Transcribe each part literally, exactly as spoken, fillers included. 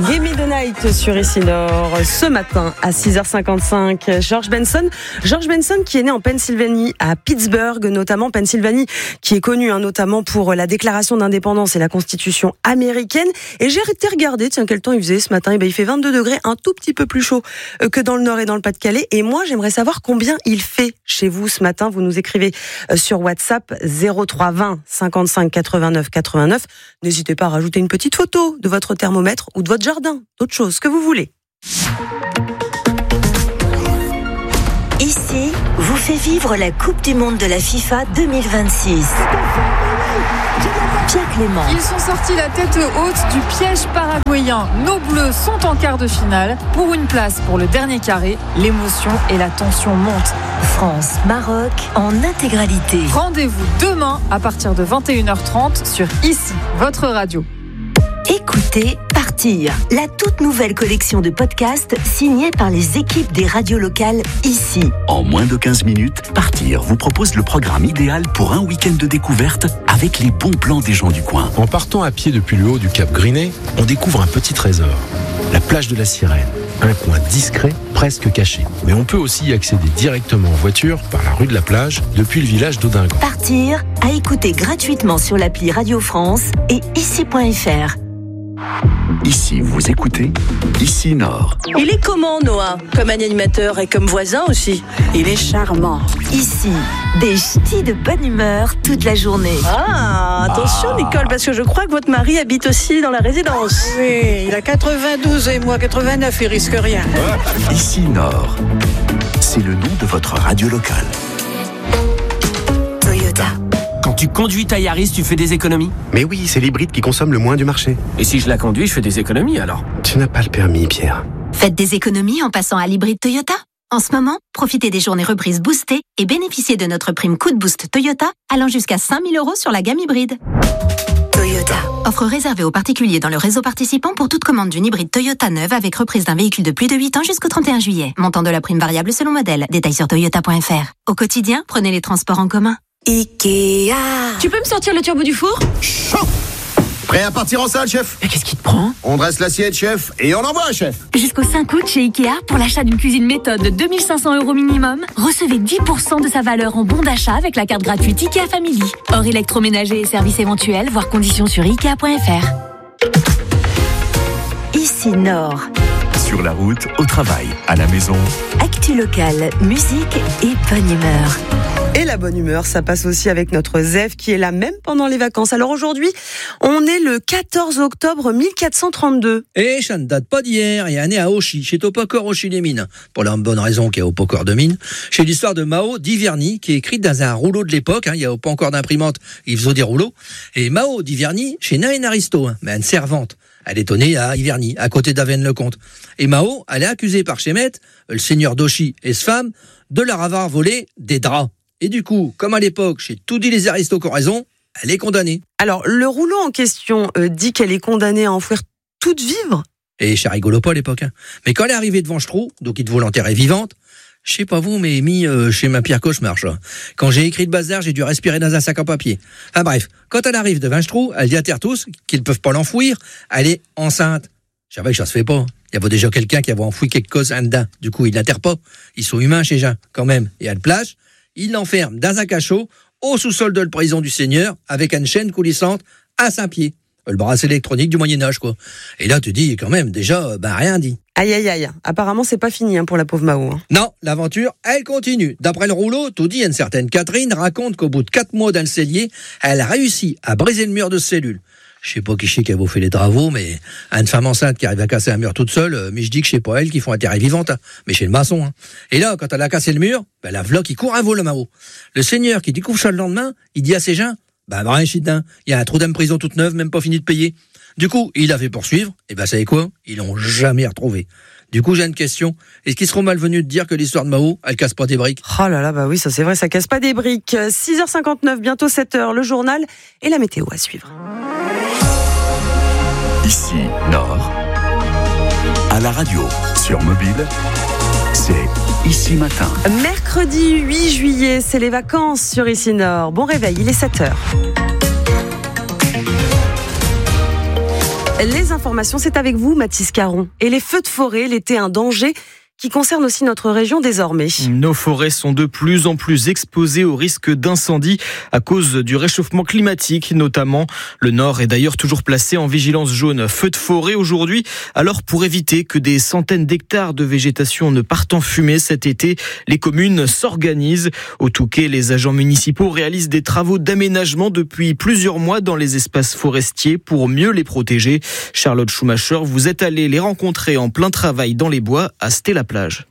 Give Me the Night sur Ici Nord. Ce matin à six heures cinquante-cinq, George Benson. George Benson qui est né en Pennsylvanie, à Pittsburgh notamment. Pennsylvanie qui est connue hein, notamment pour la déclaration d'indépendance et la constitution américaine. Et j'ai été regarder, tiens, quel temps il faisait ce matin. Et ben, il fait vingt-deux degrés, un tout petit peu plus chaud que dans le Nord et dans le Pas-de-Calais. Et moi, j'aimerais savoir combien il fait chez vous ce matin. Vous nous écrivez sur WhatsApp zéro trois vingt cinquante-cinq quatre-vingt-neuf quatre-vingt-neuf. N'hésitez pas à rajouter une petite photo de votre thermomètre ou de votre jardin, d'autres choses que vous voulez. Ici, vous fait vivre la Coupe du Monde de la FIFA deux mille vingt-six. Pierre Clément. Ils sont sortis la tête haute du piège paraguayen. Nos Bleus sont en quart de finale. Pour une place pour le dernier carré, l'émotion et la tension montent. France, Maroc, en intégralité. Rendez-vous demain à partir de vingt et une heures trente sur Ici, votre radio. Écoutez Partir, la toute nouvelle collection de podcasts signée par les équipes des radios locales Ici. En moins de quinze minutes, Partir vous propose le programme idéal pour un week-end de découverte avec les bons plans des gens du coin. En partant à pied depuis le haut du Cap Grinet, on découvre un petit trésor, la plage de la Sirène. Un coin discret, presque caché. Mais on peut aussi y accéder directement en voiture par la rue de la plage depuis le village d'Audingon. Partir, à écouter gratuitement sur l'appli Radio France et ici point f r. Ici, vous écoutez Ici Nord. Il est comment, Noah? Comme animateur et comme voisin aussi. Il est charmant. Ici, des ch'tis de bonne humeur toute la journée. Ah, attention ah. Nicole, parce que je crois que votre mari habite aussi dans la résidence. Oui, il a quatre-vingt-douze et moi quatre-vingt-neuf, il risque rien. Ici Nord, c'est le nom de votre radio locale. Toyota. Quand tu conduis ta Yaris, tu fais des économies? Mais oui, c'est l'hybride qui consomme le moins du marché. Et si je la conduis, je fais des économies alors? Tu n'as pas le permis, Pierre. Faites des économies en passant à l'hybride Toyota. En ce moment, profitez des journées reprises boostées et bénéficiez de notre prime coup de boost Toyota allant jusqu'à cinq mille euros sur la gamme hybride. Toyota. Offre réservée aux particuliers dans le réseau participant pour toute commande d'une hybride Toyota neuve avec reprise d'un véhicule de plus de huit ans jusqu'au trente et un juillet. Montant de la prime variable selon modèle. Détails sur toyota point f r. Au quotidien, prenez les transports en commun. Ikea. Tu peux me sortir le turbo du four? Chaud. Prêt à partir en salle, chef? Mais qu'est-ce qui te prend? On dresse l'assiette, chef, et on envoie, chef. Jusqu'au cinq août chez Ikea, pour l'achat d'une cuisine méthode de deux mille cinq cents euros minimum, recevez dix pour cent de sa valeur en bon d'achat avec la carte gratuite Ikea Family. Hors électroménager et services éventuels, voire conditions sur ikea point f r. Ici Nord. Sur la route, au travail, à la maison. Actu locale, musique et bonne humeur. Et la bonne humeur, ça passe aussi avec notre Zef qui est là même pendant les vacances. Alors aujourd'hui, on est le quatorze octobre mille quatre cent trente-deux. Et ça ne date pas d'hier, il y a un né à Auchy, chez Topokor Auchy-les-Mines. Pour la bonne raison qu'il y a au Pocor de Mines. Chez l'histoire de Mao d'Iverny, qui est écrite dans un rouleau de l'époque, hein, il n'y a pas encore d'imprimante, ils faisaient des rouleaux. Et Mao d'Iverny, chez Nain Aristo, hein, mais une servante. Elle est née à Iverny, à côté d'Avesnes-le-Comte. Et Mao, elle est accusée par Chémet, le seigneur d'Auchy et sa femme, de leur avoir volé des draps. Et du coup, comme à l'époque, chez tout dit les aristos qui ont raison, elle est condamnée. Alors, le rouleau en question euh, dit qu'elle est condamnée à enfouir toute vivre. Et c'est rigolo pas à l'époque. Hein. Mais quand elle est arrivée devant Schtroumpf, donc il devait l'enterrer vivante, je sais pas vous, mais mis euh, chez ma pire cauchemar. Là. Quand j'ai écrit le bazar, j'ai dû respirer dans un sac en papier. Enfin bref, quand elle arrive devant Schtroumpf, elle dit à terre tous qu'ils ne peuvent pas l'enfouir, elle est enceinte. Je savais que ça se fait pas. Il y avait déjà quelqu'un qui avait enfoui quelque chose en dedans. Du coup, ils l'enterrent pas. Ils sont humains chez Jean, quand même. Et à le plage, il l'enferme dans un cachot au sous-sol de la prison du Seigneur avec une chaîne coulissante à cinq pieds. Le bracelet électronique du Moyen-Âge, quoi. Et là, tu dis, quand même, déjà, ben rien dit. Aïe, aïe, aïe. Apparemment, c'est pas fini hein, pour la pauvre Mao. Hein. Non, l'aventure, elle continue. D'après le rouleau, tout dit, une certaine Catherine raconte qu'au bout de quatre mois dans le cellier, elle a réussi à briser le mur de cellule. Je sais pas qui c'est qui a fait les travaux, mais une femme enceinte qui arrive à casser un mur toute seule, mais je dis que c'est pas elle qui font atterrir vivante, hein, mais chez le maçon. Hein. Et là, quand elle a cassé le mur, ben la v'là qui court un vol le Mao. Le seigneur qui découvre ça le lendemain, il dit à ses gens, ben bah, rien chitin, il y a un trou d'une prison toute neuve, même pas fini de payer. Du coup, il a fait poursuivre, et ben savez quoi? Ils l'ont jamais retrouvé. Du coup, j'ai une question. Est-ce qu'ils seront malvenus de dire que l'histoire de Mao, elle casse pas des briques? Oh là là, bah oui, ça c'est vrai, ça casse pas des briques. six heures cinquante-neuf, bientôt sept heures, le journal et la météo à suivre. Ici, Nord, à la radio, sur mobile, c'est Ici Matin. Mercredi huit juillet, c'est les vacances sur Ici Nord. Bon réveil, il est sept heures. Les informations, c'est avec vous, Mathis Caron. Et les feux de forêt, l'été, un danger qui concerne aussi notre région désormais. Nos forêts sont de plus en plus exposées au risque d'incendie à cause du réchauffement climatique notamment. Le Nord est d'ailleurs toujours placé en vigilance jaune feu de forêt aujourd'hui. Alors pour éviter que des centaines d'hectares de végétation ne partent en fumée cet été, les communes s'organisent. Au Touquet, les agents municipaux réalisent des travaux d'aménagement depuis plusieurs mois dans les espaces forestiers pour mieux les protéger. Charlotte Schumacher, vous êtes allée les rencontrer en plein travail dans les bois à Stella plage.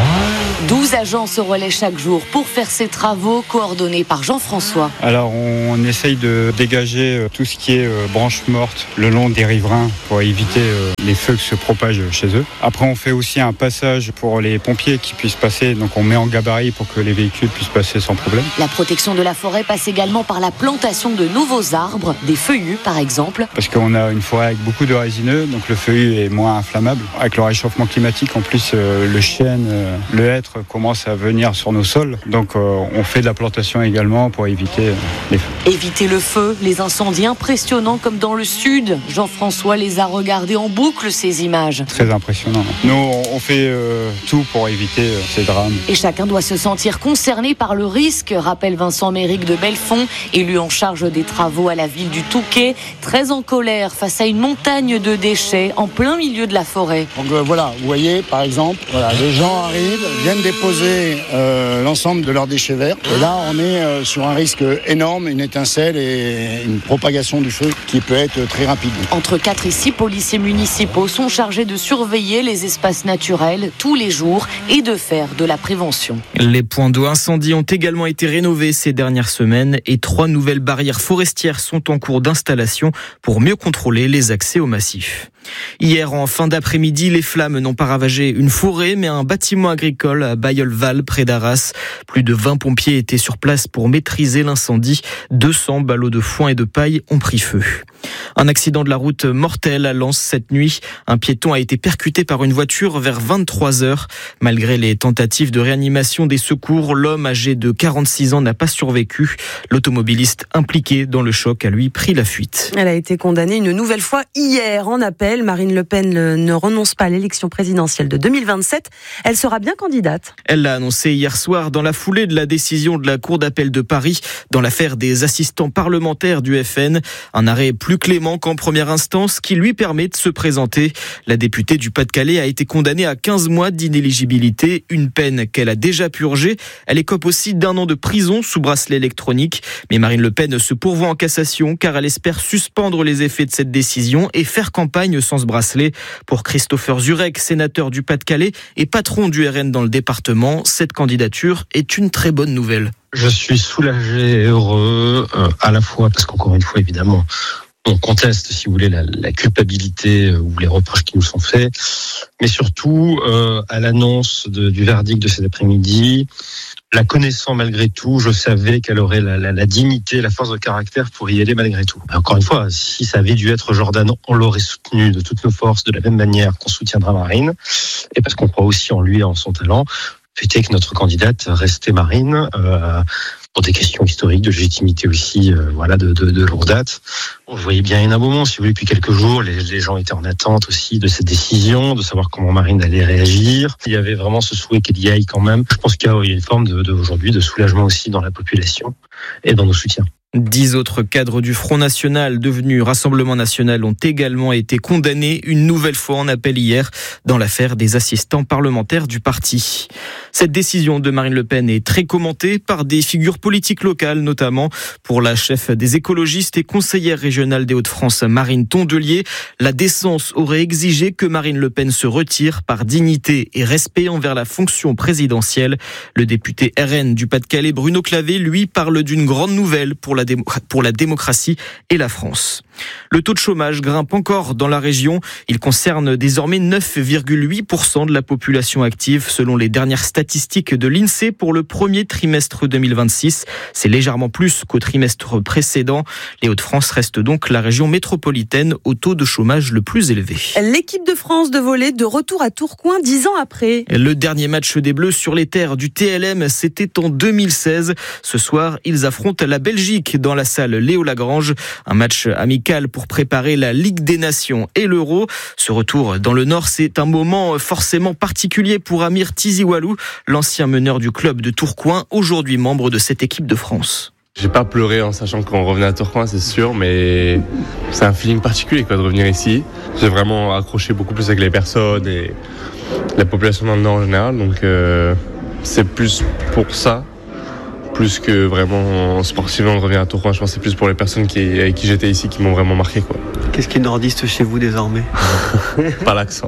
douze agents se relaient chaque jour pour faire ces travaux coordonnés par Jean-François. Alors on essaye de dégager tout ce qui est branches mortes le long des riverains pour éviter les feux qui se propagent chez eux. Après on fait aussi un passage pour les pompiers qui puissent passer, donc on met en gabarit pour que les véhicules puissent passer sans problème. La protection de la forêt passe également par la plantation de nouveaux arbres, des feuillus par exemple. Parce qu'on a une forêt avec beaucoup de résineux, donc le feuillu est moins inflammable. Avec le réchauffement climatique, en plus le chêne, le hêtre commence à venir sur nos sols, donc euh, on fait de la plantation également pour éviter euh, les feux. Éviter le feu, les incendies impressionnants comme dans le sud. Jean-François les a regardés en boucle, ces images. Très impressionnant. Nous, on fait euh, tout pour éviter euh, ces drames. Et chacun doit se sentir concerné par le risque, rappelle Vincent Méric de Belfond, élu en charge des travaux à la ville du Touquet, très en colère face à une montagne de déchets en plein milieu de la forêt. Donc euh, voilà, vous voyez par exemple, voilà, les gens arrivent, viennent déposer euh, l'ensemble de leurs déchets verts. Et là, on est euh, sur un risque énorme, une étincelle et une propagation du feu qui peut être très rapide. Entre quatre et six policiers municipaux sont chargés de surveiller les espaces naturels tous les jours et de faire de la prévention. Les points d'eau incendie ont également été rénovés ces dernières semaines et trois nouvelles barrières forestières sont en cours d'installation pour mieux contrôler les accès au massif. Hier, en fin d'après-midi, les flammes n'ont pas ravagé une forêt, mais un bâtiment agricole à Bailleul-Val, près d'Arras. Plus de vingt pompiers étaient sur place pour maîtriser l'incendie. deux cents ballots de foin et de paille ont pris feu. Un accident de la route mortel à Lens cette nuit. Un piéton a été percuté par une voiture vers vingt-trois heures. Malgré les tentatives de réanimation des secours, l'homme âgé de quarante-six ans n'a pas survécu. L'automobiliste impliqué dans le choc a lui pris la fuite. Elle a été condamnée une nouvelle fois hier en appel. Marine Le Pen ne renonce pas à l'élection présidentielle de deux mille vingt-sept. Elle sera bien candidate. Elle l'a annoncé hier soir dans la foulée de la décision de la Cour d'appel de Paris dans l'affaire des assistants parlementaires du F N. Un arrêt plus clément qu'en première instance qui lui permet de se présenter. La députée du Pas-de-Calais a été condamnée à quinze mois d'inéligibilité, une peine qu'elle a déjà purgée. Elle écope aussi d'un an de prison sous bracelet électronique. Mais Marine Le Pen se pourvoit en cassation car elle espère suspendre les effets de cette décision et faire campagne sans ce bracelet. Pour Christopher Zurek, sénateur du Pas-de-Calais et patron du R N dans le département, cette candidature est une très bonne nouvelle. Je suis soulagé et heureux, euh, à la fois parce qu'encore une fois, évidemment, on conteste, si vous voulez, la, la culpabilité ou les reproches qui nous sont faits, mais surtout euh, à l'annonce de, du verdict de cet après-midi. La connaissant malgré tout, je savais qu'elle aurait la, la, la dignité, la force de caractère pour y aller malgré tout. Encore une fois, si ça avait dû être Jordan, on l'aurait soutenu de toutes nos forces, de la même manière qu'on soutiendra Marine, et parce qu'on croit aussi en lui et en son talent. Fait est que notre candidate restait Marine, euh, pour des questions historiques, de légitimité aussi, euh, voilà, de, de, de longue date. On voyait bien un moment, si vous voulez, depuis quelques jours, les, les gens étaient en attente aussi de cette décision, de savoir comment Marine allait réagir. Il y avait vraiment ce souhait qu'elle y aille quand même. Je pense qu'il y a une forme de, de, aujourd'hui de soulagement aussi dans la population et dans nos soutiens. Dix autres cadres du Front National devenus Rassemblement National ont également été condamnés une nouvelle fois en appel hier dans l'affaire des assistants parlementaires du parti. Cette décision de Marine Le Pen est très commentée par des figures politiques locales, notamment pour la chef des écologistes et conseillère régionale des Hauts-de-France, Marine Tondelier. La décence aurait exigé que Marine Le Pen se retire par dignité et respect envers la fonction présidentielle. Le député R N du Pas-de-Calais, Bruno Clavé, lui, parle d'une grande nouvelle pour la pour la démocratie et la France. Le taux de chômage grimpe encore dans la région. Il concerne désormais neuf virgule huit pour cent de la population active selon les dernières statistiques de l'INSEE pour le premier trimestre deux mille vingt-six. C'est légèrement plus qu'au trimestre précédent. Les Hauts-de-France restent donc la région métropolitaine au taux de chômage le plus élevé. L'équipe de France de volley de retour à Tourcoing dix ans après. Le dernier match des Bleus sur les terres du T L M, c'était en deux mille seize. Ce soir, ils affrontent la Belgique public dans la salle Léo Lagrange. Un match amical pour préparer la Ligue des Nations et l'Euro. Ce retour dans le Nord, c'est un moment forcément particulier pour Amir Tiziwalou, l'ancien meneur du club de Tourcoing, aujourd'hui membre de cette équipe de France. J'ai pas pleuré en sachant qu'on revenait à Tourcoing, c'est sûr, mais c'est un feeling particulier quoi, de revenir ici. J'ai vraiment accroché beaucoup plus avec les personnes et la population dans le Nord en général, donc euh, c'est plus pour ça, plus que vraiment sportivement de revenir à Tourcoing. Je pense que c'est plus pour les personnes qui, avec qui j'étais ici qui m'ont vraiment marqué, quoi. Qu'est-ce qui est nordiste chez vous désormais ? Pas l'accent.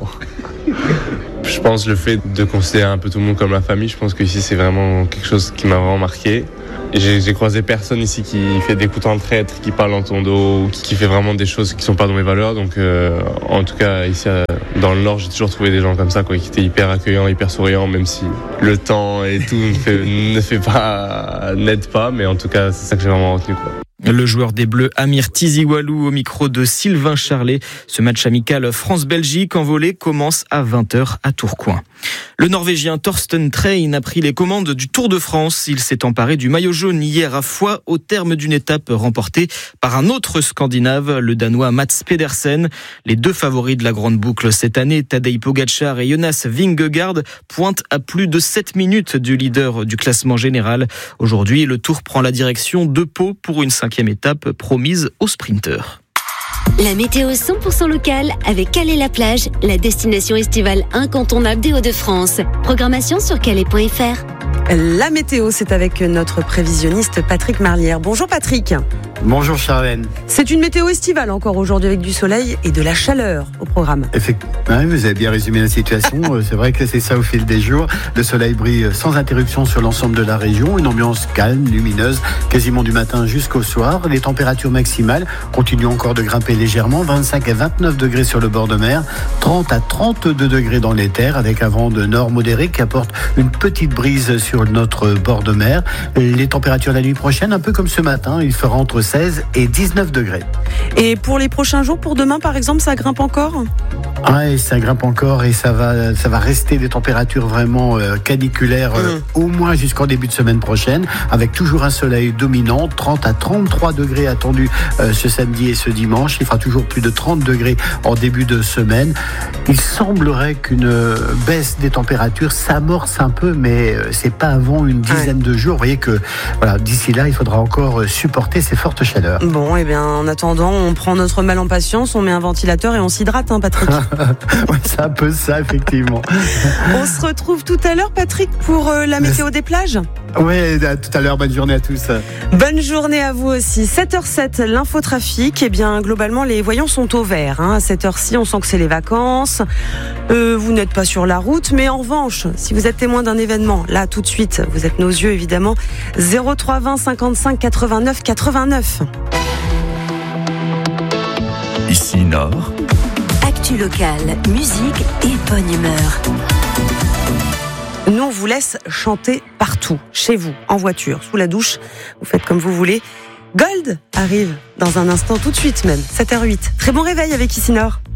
Je pense le fait de considérer un peu tout le monde comme la famille, je pense que ici c'est vraiment quelque chose qui m'a vraiment marqué. Et j'ai, j'ai croisé personne ici qui fait des coups en traître, qui parle dans ton dos, qui, qui fait vraiment des choses qui sont pas dans mes valeurs. Donc euh, en tout cas ici euh, dans le Nord, j'ai toujours trouvé des gens comme ça, quoi, qui étaient hyper accueillants, hyper souriants, même si le temps et tout ne fait, ne fait pas, n'aide pas, mais en tout cas c'est ça que j'ai vraiment retenu, quoi. Le joueur des Bleus Amir Tiziwalou au micro de Sylvain Charlet. Ce match amical France-Belgique en volée commence à vingt heures à Tourcoing. Le Norvégien Torsten Train a pris les commandes du Tour de France. Il s'est emparé du maillot jaune hier à Foix au terme d'une étape remportée par un autre Scandinave, le Danois Mats Pedersen. Les deux favoris de la grande boucle cette année, Tadej Pogačar et Jonas Vingegaard, pointent à plus de sept minutes du leader du classement général. Aujourd'hui, le Tour prend la direction de Pau pour une cinquième étape promise aux sprinteurs. La météo cent pour cent locale avec Calais-la-Plage, la destination estivale incontournable des Hauts-de-France. Programmation sur calais point f r. La météo, c'est avec notre prévisionniste Patrick Marlière. Bonjour Patrick. Bonjour Charlène. C'est une météo estivale encore aujourd'hui avec du soleil et de la chaleur au programme. Effectivement, vous avez bien résumé la situation. C'est vrai que c'est ça au fil des jours. Le soleil brille sans interruption sur l'ensemble de la région. Une ambiance calme, lumineuse, quasiment du matin jusqu'au soir. Les températures maximales continuent encore de grimper légèrement. vingt-cinq à vingt-neuf degrés sur le bord de mer. trente à trente-deux degrés dans les terres avec un vent de nord modéré qui apporte une petite brise sur notre bord de mer. Les températures la nuit prochaine, un peu comme ce matin, il fera entre seize et dix-neuf degrés. Et pour les prochains jours, pour demain par exemple, ça grimpe encore ? Ouais, ça grimpe encore et ça va, ça va rester des températures vraiment euh, caniculaires euh, mmh. au moins jusqu'en début de semaine prochaine, avec toujours un soleil dominant, trente à trente-trois degrés attendus euh, ce samedi et ce dimanche. Il fera toujours plus de trente degrés en début de semaine. Il semblerait qu'une baisse des températures s'amorce un peu, mais euh, c'est pas avant une dizaine ouais. de jours. Vous voyez que voilà, d'ici là, il faudra encore supporter ces fortes chaleurs. Bon, et eh bien en attendant, on prend notre mal en patience, on met un ventilateur et on s'hydrate, hein, Patrick. Ouais, c'est un peu ça, effectivement. On se retrouve tout à l'heure, Patrick, pour euh, la météo des plages. Oui, à tout à l'heure. Bonne journée à tous. Bonne journée à vous aussi. sept heures sept, l'infotrafic. Eh bien, globalement, les voyants sont au vert. Hein. À cette heure-ci, on sent que c'est les vacances. Euh, vous n'êtes pas sur la route, mais en revanche, si vous êtes témoin d'un événement, là, tout de suite, vous êtes nos yeux, évidemment. zéro trois vingt cinquante-cinq quatre-vingt-neuf quatre-vingt-neuf. Ici Nord. Actu locale, musique et bonne humeur. Nous, on vous laisse chanter partout, chez vous, en voiture, sous la douche. Vous faites comme vous voulez. Gold arrive dans un instant, tout de suite même, sept heures huit. Très bon réveil avec Ici Nord.